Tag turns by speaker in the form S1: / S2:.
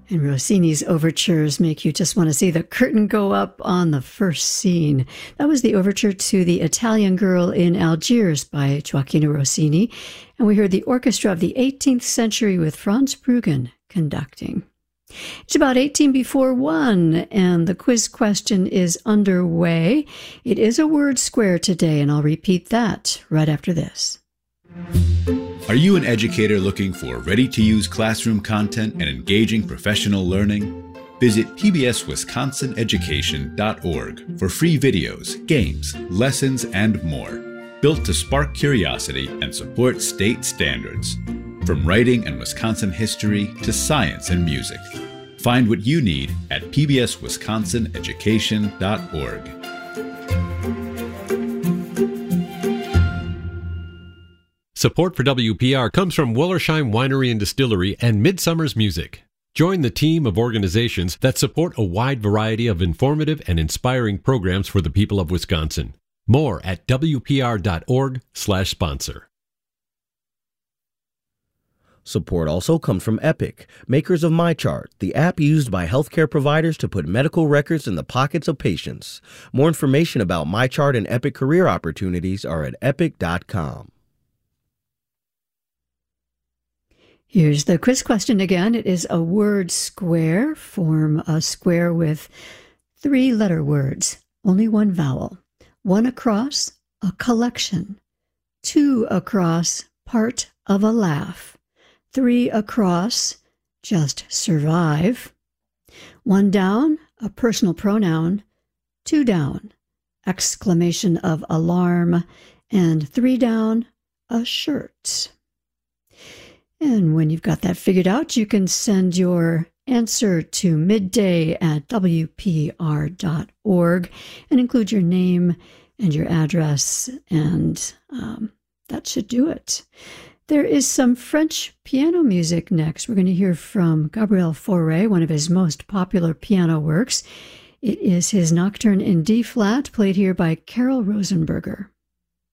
S1: And Rossini's overtures make you just want to see the curtain go up on the first scene. That was the overture to The Italian Girl in Algiers by Gioachino Rossini. And we heard the orchestra of the 18th century with Franz Bruggen conducting. It's about 18 before 1, and the quiz question is underway. It is a word square today, and I'll repeat that right after this.
S2: Are you an educator looking for ready-to-use classroom content and engaging professional learning? Visit pbswisconsineducation.org for free videos, games, lessons, and more, built to spark curiosity and support state standards. From writing and Wisconsin history to science and music. Find what you need at pbswisconsineducation.org.
S3: Support for WPR comes from Wollersheim Winery and Distillery and Midsummer's Music. Join the team of organizations that support a wide variety of informative and inspiring programs for the people of Wisconsin. More at wpr.org/sponsor.
S4: Support also comes from Epic, makers of MyChart, the app used by healthcare providers to put medical records in the pockets of patients. More information about MyChart and Epic career opportunities are at epic.com.
S1: Here's the quiz question again. It is a word square. Form a square with 3-letter words, only one vowel. 1 across, a collection. 2 across, part of a laugh. 3 across, just survive. 1 down, a personal pronoun. 2 down, exclamation of alarm. And 3 down, a shirt. And when you've got that figured out, you can send your answer to midday@wpr.org and include your name and your address, and that should do it. There is some French piano music next. We're going to hear from Gabriel Fauré, one of his most popular piano works. It is his Nocturne in D-flat, played here by Carol Rosenberger.